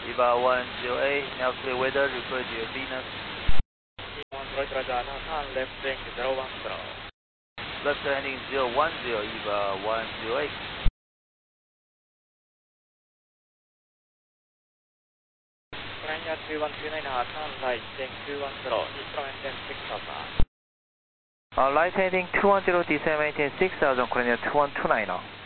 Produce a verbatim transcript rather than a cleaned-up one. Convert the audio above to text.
Eva one zero eight, now clear weather, report to your Venus. Roger, Roger, turn left heading zero one zero. Left heading zero one zero, Eva one zero eight. Ryanair two one two nine, turn right heading two one zero, descend maintain six thousand. Uh, right heading two one zero, descend maintain six thousand, Korean two one two nine.